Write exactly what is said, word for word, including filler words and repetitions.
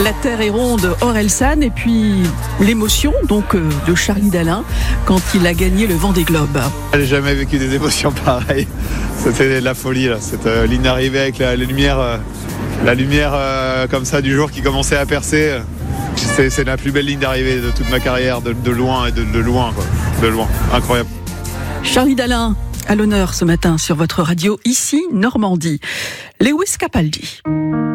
La terre est ronde, Orelsan, et puis l'émotion donc euh, de Charlie Dalin quand il a gagné le Vendée Globe. Je n'ai jamais vécu des émotions pareilles. C'était de la folie là. Cette euh, ligne d'arrivée avec la, la lumière, euh, la lumière euh, comme ça du jour qui commençait à percer. C'est, c'est la plus belle ligne d'arrivée de toute ma carrière, de, de loin et de, de loin quoi. De loin, incroyable. Charlie Dalin à l'honneur ce matin sur votre radio, ici Normandie. Lewis Capaldi.